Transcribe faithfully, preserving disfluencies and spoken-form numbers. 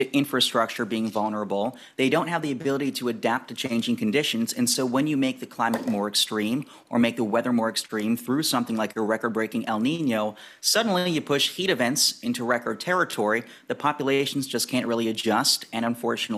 infrastructure being vulnerable. They don't have the ability to adapt to changing conditions. And so when you make the climate more extreme or make the weather more extreme through something like a record-breaking El Nino, suddenly you push heat events into record territory. The populations just can't really adjust, and unfortunately,